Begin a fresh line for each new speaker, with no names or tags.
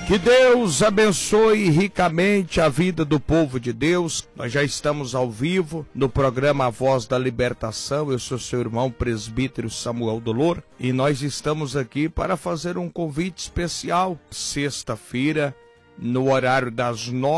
Que Deus abençoe ricamente a vida do povo de Deus. Nós já estamos ao vivo no programa A Voz da Libertação. Eu sou seu irmão presbítero Samuel Dolor e nós estamos aqui para fazer um convite especial. Sexta-feira, no horário das 9